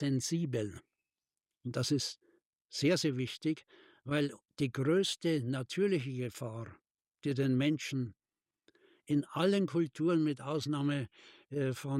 sensibel. Und das ist sehr, sehr wichtig, weil die größte natürliche Gefahr, die den Menschen in allen Kulturen mit Ausnahme, von